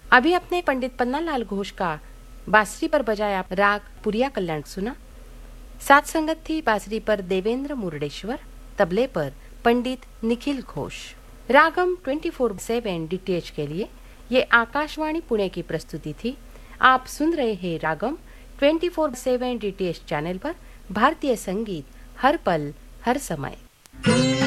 अभी अपने पंडित पन्नालाल घोष का बांसुरी पर बजाया राग पुरिया कल्याण सुना। साथ संगत थी बांसुरी पर देवेंद्र मुर्डेश्वर, तबले पर पंडित निखिल घोष। रागम 24/7 डीटीएच के लिए ये आकाशवाणी पुणे की प्रस्तुति थी। आप सुन रहे हैं रागम 24/7 डीटीएच चैनल पर भारतीय संगीत हर पल हर समय।